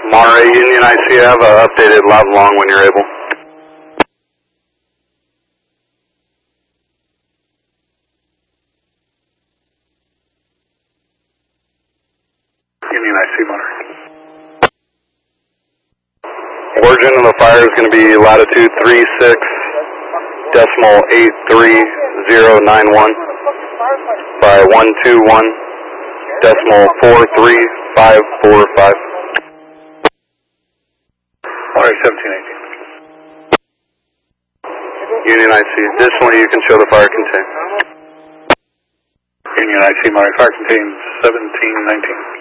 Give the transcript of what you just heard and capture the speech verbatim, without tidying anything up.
Monterey Union I C, have uh, updated loud long when you're able. Union I C, Monterey. Origin of the fire is going to be latitude three six decimal eight three zero nine one by one two one decimal four three five four five. Monterey seventeen eighteen. Union I C. Additionally, you can show the fire contained. Union I C, Monterey, fire contains seventeen nineteen.